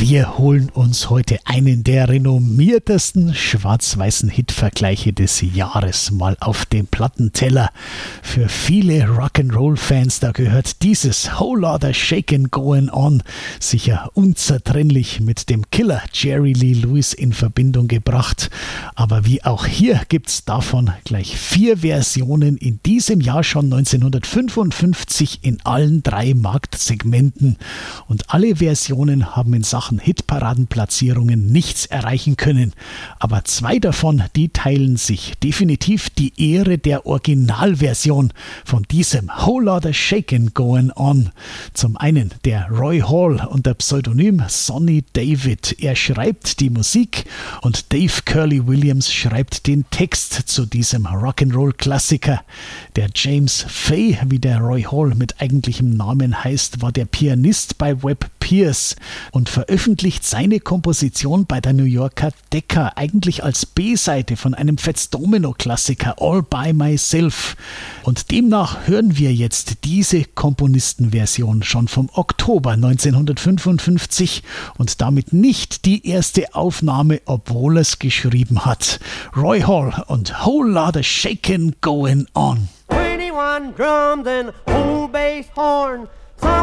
Wir holen uns heute einen der renommiertesten schwarz-weißen Hitvergleiche des Jahres mal auf den Plattenteller. Für viele Rock'n'Roll-Fans, da gehört dieses Whole Lotta Shakin' Goin' On sicher unzertrennlich mit dem Killer Jerry Lee Lewis in Verbindung gebracht. Aber wie auch hier gibt's davon gleich 4 Versionen in diesem Jahr schon 1955 in allen 3 Marktsegmenten. Und alle Versionen haben in Sachen Hitparadenplatzierungen nichts erreichen können. Aber 2 davon, die teilen sich definitiv die Ehre der Originalversion von diesem Whole Lotta Shakin' Goin' On. Zum einen der Roy Hall unter Pseudonym Sonny David. Er schreibt die Musik und Dave Curly Williams schreibt den Text zu diesem Rock'n'Roll-Klassiker. Der James Fay, wie der Roy Hall mit eigentlichem Namen heißt, war der Pianist bei Webb Pierce und veröffentlicht seine Komposition bei der New Yorker Decca eigentlich als B-Seite von einem Fats Domino-Klassiker All By Myself. Und demnach hören wir jetzt diese Komponistenversion schon vom Oktober 1955 und damit nicht die erste Aufnahme, obwohl es geschrieben hat. Roy Hall und Whole Lotta Shakin' Goin' On. 21 drums and whole bass horn.